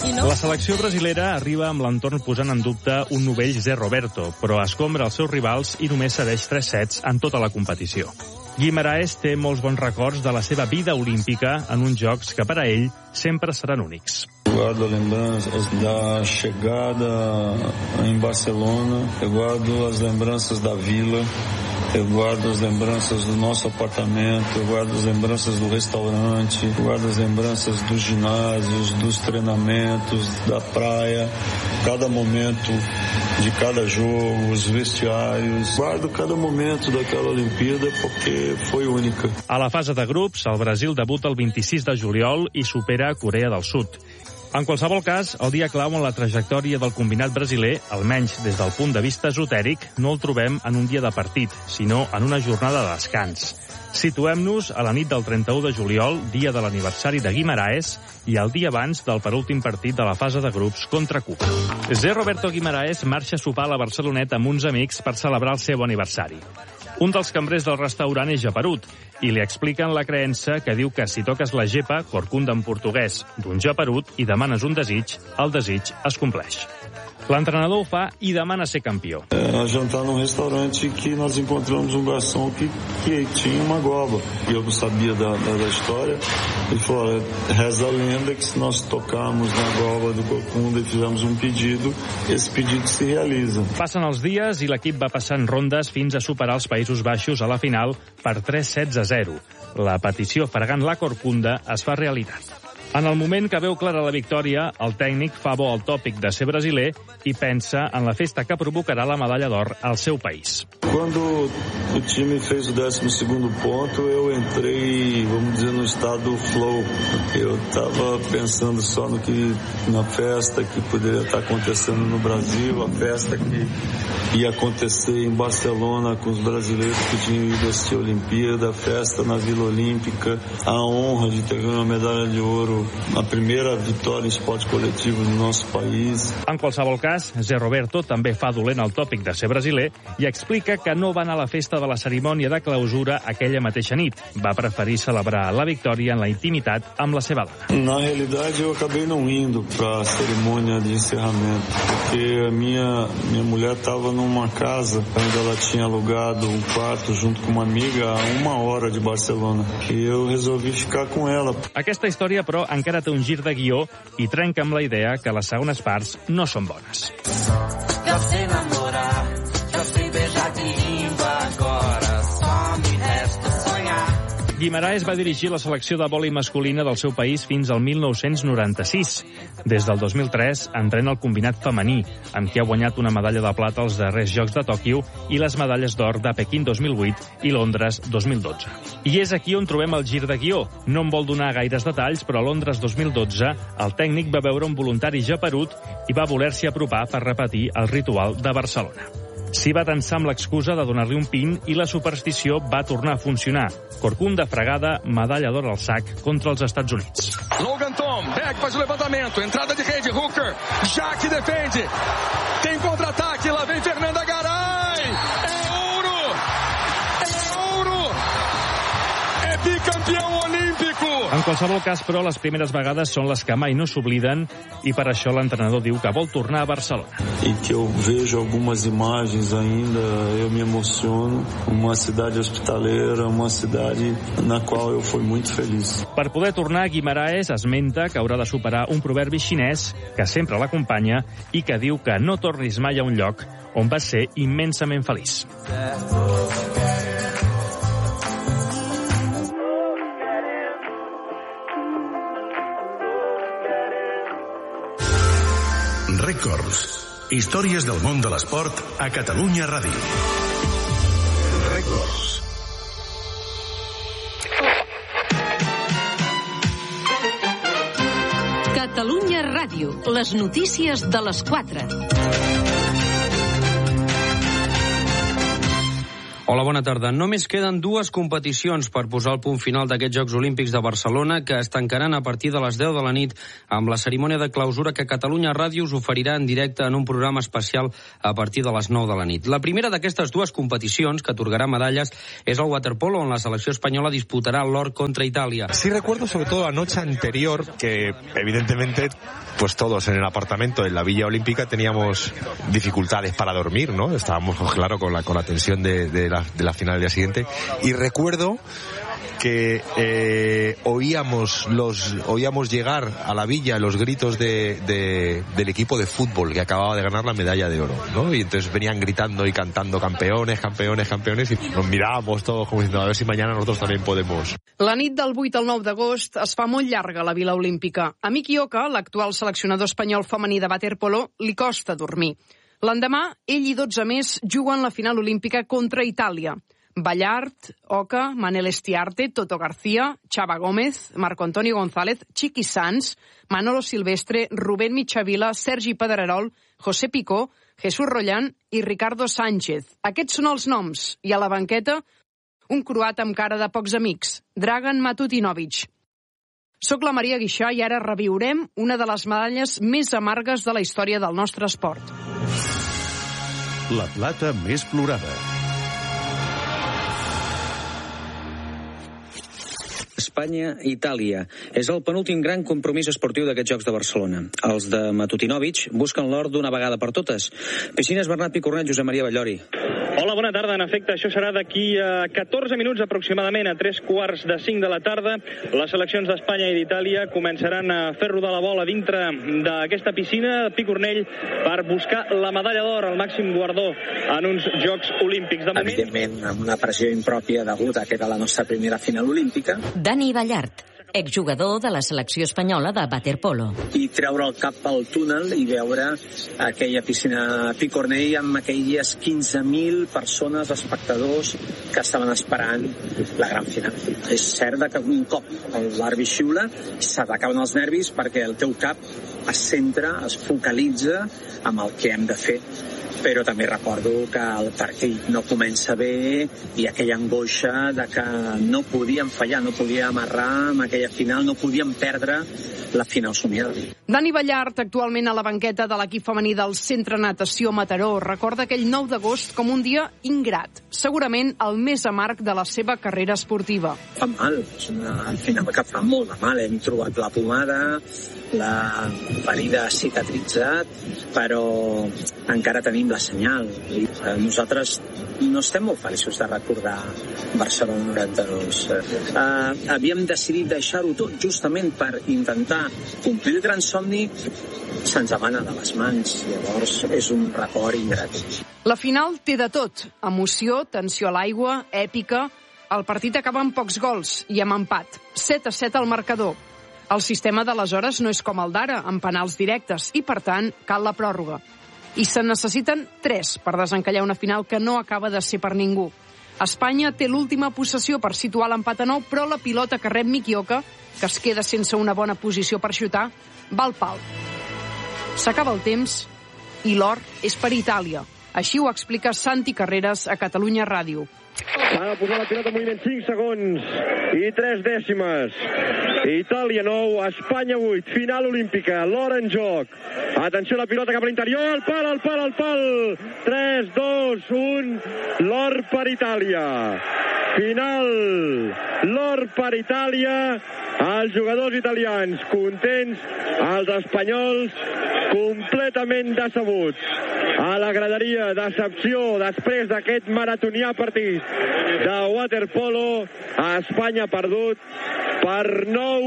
La selecció brasilera arriba amb l'entorn posant en dubte un novell Zé Roberto, però escombra els seus rivals i només cedeix 3 sets en tota la competició. Guimaraes té molts bons records de la seva vida olímpica en uns jocs que per a ell sempre seran únics. Guardo lembranças da chegada em Barcelona, eu guardo as lembranças da vila, eu guardo as lembranças do nosso apartamento, eu guardo as lembranças do restaurante, eu guardo as lembranças dos ginásios, dos treinamentos, da praia, cada momento de cada jogo, os vestiários. Guardo cada momento daquela Olimpíada porque foi única. A la fase de grups, el Brasil debuta el 26 de juliol i supera Corea del Sud. En qualsevol cas, el dia clau en la trajectòria del combinat brasiler, almenys des del punt de vista esotèric, no el trobem en un dia de partit, sinó en una jornada de descans. Situem-nos a la nit del 31 de juliol, dia de l'aniversari de Guimaraes, i el dia abans del penúltim partit de la fase de grups contra Cuba. Zé Roberto Guimaraes marxa a sopar a la Barceloneta amb uns amics per celebrar el seu aniversari. Un dels cambrers del restaurant és japerut i li expliquen la creença que diu que si toques la gepa, corcunda en portuguès, d'un japerut i demanes un desig, el desig es compleix. L'entrenador ho fa i demana ser campió. A jantar num restaurante que nós encontramos um garçom que tinha uma goba. E eu não sabia da história. Ele falou, olha, reza a lenda que se nós tocarmos na goba do corcunda e fizermos um pedido, esse pedido se realiza. Passen els dies i l'equip va passant rondes fins a superar els Països Baixos a la final per 3-0. La petició fregant la corcunda es fa realitat. En el moment que veu clara la victòria, el tècnic fa bo al tòpic de ser brasiler i pensa en la festa que provocarà la medalla d'or al seu país. Quando o time fez o 12º ponto, eu entrei, vamos dizer, no estado flow. Eu estava pensando só na festa que poderia estar acontecendo no Brasil, a festa que ia acontecer em Barcelona com os brasileiros que tinham ido assistir a Olimpíada, a festa na Vila Olímpica, a honra de ter ganho uma medalha de ouro, a primeira vitória em esporte coletivo no nosso país. En qualsevol cas, Zé Roberto també fa dolent el tòpic de ser brasiler i explica que no va anar a la festa de la cerimònia de clausura aquella mateixa nit. Va preferir celebrar la victòria en la intimitat amb la seva dona. Na realidade, eu acabei não indo para a cerimônia de encerramento, porque a minha mulher estava numa casa onde ela tinha alugado um quarto junto com uma amiga a 1 hora de Barcelona. E eu resolvi ficar com ela. Aquesta història, però, encara té un gir de guió i trenca amb la idea que les segones parts no són bones. Já sei namorar, já sei beijar de língua, agora só me resta sonhar. Guimaraes va dirigir la selecció de vòlei masculina del seu país fins al 1996. Des del 2003 entrena el combinat femení, amb qui ha guanyat una medalla de plata als darrers Jocs de Tòquio i les medalles d'or de Pequín 2008 i Londres 2012. I és aquí on trobem el gir de guió. No en vol donar gaires detalls, però a Londres 2012 el tècnic va veure un voluntari japerut i va voler-s'hi apropar per repetir el ritual de Barcelona. S'hi va tensar amb l'excusa de donar-li un pin i la superstició va tornar a funcionar. Corcunda fregada, medalla d'or al sac contra els Estats Units. Logan Tom, Beck faz o levantamento, entrada de rede, Hooker, Jack defende, tem contra-ataque, lá vem Fernanda Garay, é ouro, é bicampeão olímpico. En qualsevol cas, però, les primeres vegades són les que mai no s'obliden i per això l'entrenador diu que vol tornar a Barcelona. E que eu vejo algumas imagens ainda, eu me emociono. Uma cidade hospitaleira, uma cidade na qual eu fui muito feliz. Per poder tornar, Guimaraes esmenta que haurà de superar un proverbi xinès que sempre l'acompanya i que diu que no tornis mai a un lloc on vas ser immensament feliç. Records. Històries del món de l'esport a Catalunya Ràdio. Records. Catalunya Ràdio. Les notícies de les 4. Hola, bona tarda. Només queden 2 competicions per posar el punt final d'aquests Jocs Olímpics de Barcelona, que es tancaran a partir de les 10 de la nit amb la cerimònia de clausura que Catalunya Ràdio us oferirà en directe en un programa especial a partir de les 9 de la nit. La primera d'aquestes 2 competicions que atorgarà medalles és el waterpolo, on la selecció espanyola disputarà l'or contra Itàlia. Sí recuerdo sobre todo la noche anterior que evidentemente pues todos en el apartamento en la Villa Olímpica teníamos dificultades para dormir, ¿no? Estábamos, claro, con la tensión de la final del día siguiente, y recuerdo que oíamos llegar a la villa los gritos del equipo de fútbol que acababa de ganar la medalla de oro, ¿no? Y entonces venían gritando y cantando campeones, campeones, campeones, y nos mirábamos todos como diciendo a ver si mañana nosotros también podemos. La nit del 8 al 9 d'agost es fa molt llarga a la Vila Olímpica. A Miki Oka, l'actual seleccionador espanyol femení de waterpolo, li costa dormir. L'endemà, ell i 12 més juguen la final olímpica contra Itàlia. Ballart, Oka, Manel Estiarte, Toto García, Chava Gómez, Marco Antonio González, Chiqui Sanz, Manolo Silvestre, Rubén Michavila, Sergi Pedrerol, José Picó, Jesús Rollán i Ricardo Sánchez. Aquests són els noms. I a la banqueta, un croat amb cara de pocs amics, Dragan Matutinovic. Soc la Maria Guixà i ara reviurem una de les medalles més amargues de la història del nostre esport. La plata més plorada. Espanya-Itàlia. És el penúltim gran compromís esportiu d'aquests Jocs de Barcelona. Els de Matutinovic busquen l'or d'una vegada per totes. Piscines Bernat Picornet, Josep Maria Ballori. Hola, bona tarda. En efecte, això serà d'aquí a 14 minuts aproximadament, a 3:45 de la tarda. Les seleccions d'Espanya i d'Itàlia començaran a fer rodar la bola dintre d'aquesta piscina de Picornell per buscar la medalla d'or, el màxim guardó en uns Jocs Olímpics. De moment... Evidentment, amb una pressió impròpia deguda que era la nostra primera final olímpica. Dani Ballart, exjugador de la selecció espanyola de waterpolo. I treure el cap pel túnel i veure aquella piscina Picornell amb aquelles 15.000 persones, espectadors, que estaven esperant la gran final. És cert que un cop l'àrbit xiula se t'acaben els nervis perquè el teu cap es centra, es focalitza amb el que hem de fer. Però també recordo que el partit no comença bé i aquella angoixa de que no podíem fallar, no podíem errar amb aquella final, no podíem perdre la final somiada. Dani Ballart, actualment a la banqueta de l'equip femení del Centre Natació Mataró, recorda aquell 9 d'agost com un dia ingrat, segurament el més amarg de la seva carrera esportiva. Fa mal, és una final que fa molt de mal. Hem trobat la pomada, la ferida ha cicatritzat, però encara tenim la senyal. I nosaltres no estem molt feliços de recordar Barcelona 92. Havíem decidit deixar-ho tot justament per intentar complir el gran somni. Se'ns emana de les mans, llavors és un record ingrat. La final té de tot: emoció, tensió a l'aigua, èpica. El partit acaba amb pocs gols i amb empat. 7-7 al marcador. El sistema d'aleshores no és com el d'ara, amb penals directes, i per tant cal la pròrroga. I se'n necessiten 3 per desencallar una final que no acaba de ser per ningú. Espanya té l'última possessió per situar l'empat a 9, però la pilota que rep Miki Oka, que es queda sense una bona posició per xutar, va al pal. S'acaba el temps i l'or és per Itàlia. Així ho explica Santi Carreras a Catalunya Ràdio. Ha de posar la pilota en moviment 5 segons i 3 dècimes. Itàlia 9, Espanya 8, final olímpica, l'or en joc. Atenció a la pilota cap a l'interior, al pal, al pal, al pal. 3, 2, 1, l'or per Itàlia. Final, l'or per Itàlia. Els jugadors italians contents, els espanyols completament decebuts. A la graderia, decepció després d'aquest maratonià partit de waterpolo. Espanya ha perdut per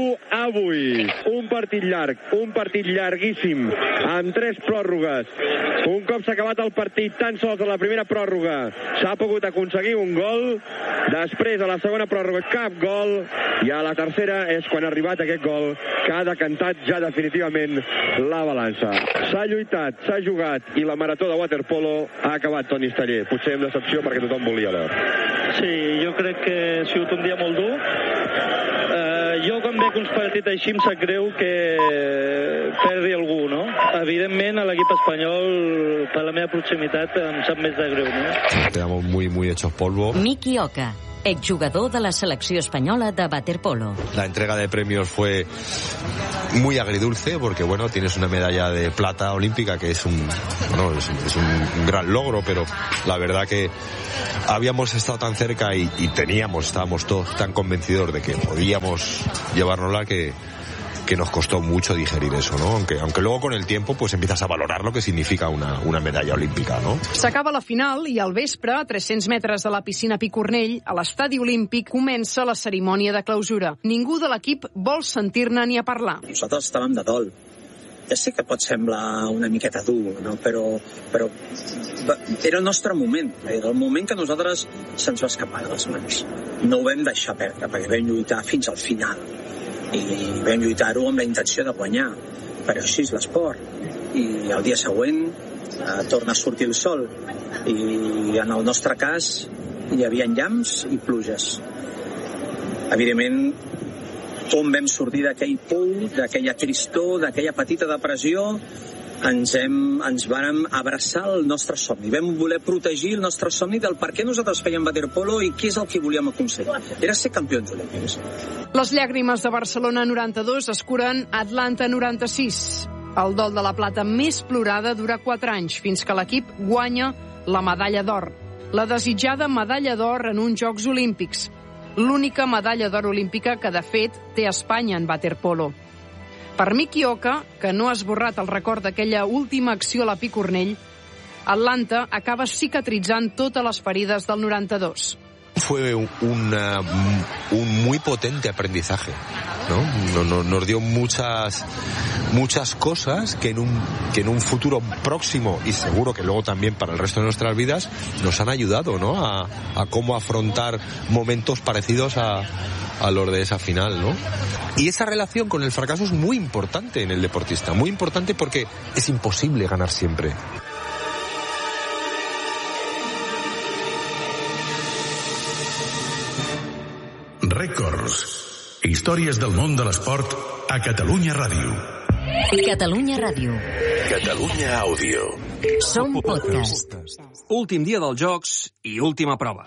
9-8. Un partit llarg, un partit llarguíssim, amb 3 pròrrogues. Un cop s'ha acabat el partit, tan sols a la primera pròrroga s'ha pogut aconseguir un gol. Després, a la segona pròrroga, cap gol. I a la tercera és quan ha arribat aquest gol que ha decantat ja definitivament la balança. S'ha lluitat, s'ha jugat i la marató de waterpolo ha acabat, Toni Steller. Potser amb decepció perquè tothom volia l'or. Sí, jo crec que ha sigut un dia molt dur. Jo, com també que uns partits així em sap greu que perdi algú, no? Evidentment, a l'equip espanyol, per la meva proximitat, em sap més de greu, no? Quedamos muy hechos polvo. Miki Oka, exjugador de la selecció espanyola de waterpolo. La entrega de premios fue muy agridulce porque, bueno, tienes una medalla de plata olímpica que es un gran logro, pero la verdad que habíamos estado tan cerca y estábamos todos tan convencidos de que podíamos llevárnosla que nos costó mucho digerir eso, ¿no? Aunque luego con el tiempo pues empiezas a valorar lo que significa una medalla olímpica, ¿no? S'acaba la final i al vespre, a 300 metres de la piscina Picornell, a l'estadi olímpic, comença la cerimònia de clausura. Ningú de l'equip vol sentir-ne ni a parlar. Nosaltres estàvem de dol. Ja sé que pot semblar una miqueta dur, no? però era el nostre moment. Era el moment que nosaltres se'ns va escapar de les mans. No ho vam deixar perdre, perquè vam lluitar fins al final. I vam lluitar-ho amb la intenció de guanyar. Però així és l'esport. I el dia següent torna a sortir el sol. I en el nostre cas hi havia llamps i pluges. Evidentment, com vam sortir d'aquell pou, d'aquella tristor, d'aquella petita depressió, ens vàrem abraçar el nostre somni. Vam voler protegir el nostre somni del per què nosaltres fèiem waterpolo i què és el que volíem aconseguir. Era ser campions olímpics. Les llàgrimes de Barcelona 92 es curen a Atlanta 96. El dol de la plata més plorada dura 4 anys, fins que l'equip guanya la medalla d'or. La desitjada medalla d'or en uns Jocs Olímpics. L'única medalla d'or olímpica que, de fet, té Espanya en waterpolo. Per Miki Oka, que no ha esborrat el record d'aquella última acció a la Picornell, Atlanta acaba cicatritzant totes les ferides del 92. Fue un muy potente aprendizaje, ¿no? Nos dio muchas cosas que en un futuro próximo, y seguro que luego también para el resto de nuestras vidas, nos han ayudado, ¿no? A cómo afrontar momentos parecidos a los de esa final, ¿no? Y esa relación con el fracaso es muy importante en el deportista, muy importante porque es imposible ganar siempre. Rècords. Històries del món de l'esport a Catalunya Ràdio. Catalunya Ràdio. Catalunya Àudio. Som podcast. Últim dia dels Jocs i última prova.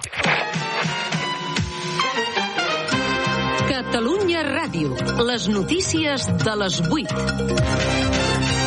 Catalunya Ràdio. Les notícies de les 8.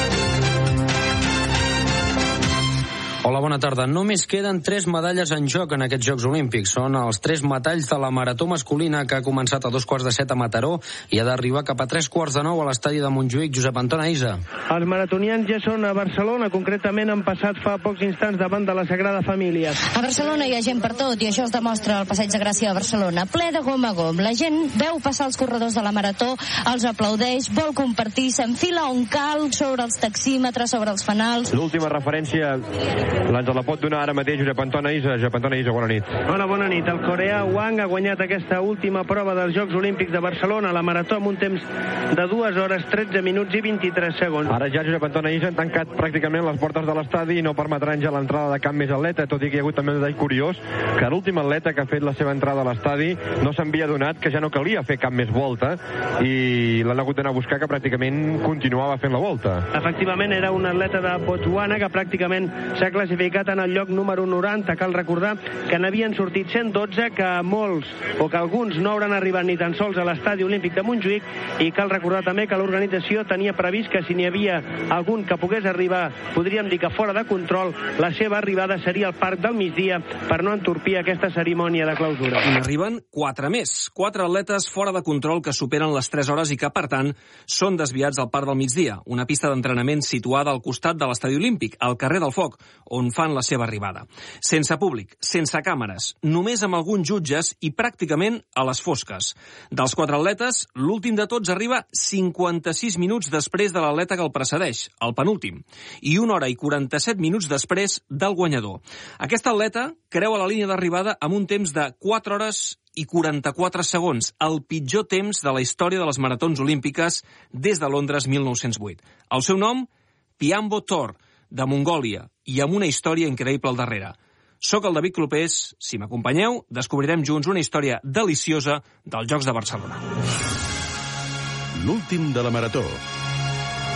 Hola, bona tarda. Només queden 3 medalles en joc en aquests Jocs Olímpics. Són els 3 metalls de la marató masculina que ha començat a 7:15 a Mataró i ha d'arribar cap a 9:45 a l'estadi de Montjuïc. Josep Anton Aïsa. Els maratonians ja són a Barcelona, concretament han passat fa pocs instants davant de la Sagrada Família. A Barcelona hi ha gent per tot i això es demostra al Passeig de Gràcia de Barcelona, ple de gom a gom. La gent veu passar els corredors de la marató, els aplaudeix, vol compartir, s'enfila on cal sobre els taxímetres, sobre els fanals. L'última referència ens la pot donar ara mateix Josep Anton Aïsa. Josep Anton Aïsa, bona nit. Hola, bona nit. El coreà Wang ha guanyat aquesta última prova dels Jocs Olímpics de Barcelona, la marató, amb un temps de 2 hores, 13 minuts i 23 segons. Ara ja Josep Anton Aïsa han tancat pràcticament les portes de l'estadi i no permetran ja l'entrada de cap més atleta, tot i que hi ha hagut també un detall curiós, que l'últim atleta que ha fet la seva entrada a l'estadi no s'havia donat que ja no calia fer cap més volta i l'han hagut d'anar a buscar, que pràcticament continuava fent la volta. Efectivament, era un atleta de Botswana que pràcticament s'ha classificat en el lloc número 90. Cal recordar que n'havien sortit 112, que molts o que alguns no hauran arribat ni tan sols a l'estadi olímpic de Montjuïc, i cal recordar també que l'organització tenia previst que si n'hi havia algun que pogués arribar, podríem dir que fora de control, la seva arribada seria al Parc del Migdia per no entorpir aquesta cerimònia de clausura. I n'arriben 4 més. 4 atletes fora de control que superen les 3 hores i que, per tant, són desviats al Parc del Migdia, una pista d'entrenament situada al costat de l'estadi olímpic, al carrer del Foc, on fan la seva arribada. Sense públic, sense càmeres, només amb alguns jutges i pràcticament a les fosques. Dels 4 atletes, l'últim de tots arriba 56 minuts després de l'atleta que el precedeix, el penúltim, i 1 hora i 47 minuts després del guanyador. Aquest atleta creua la línia d'arribada amb un temps de 4 hores i 44 segons, el pitjor temps de la història de les maratons olímpiques des de Londres 1908. El seu nom, Piambo Tor, de Mongòlia, i amb una història increïble al darrere. Soc el David Clopés. Si m'acompanyeu, descobrirem junts una història deliciosa dels Jocs de Barcelona. l'últim de la marató.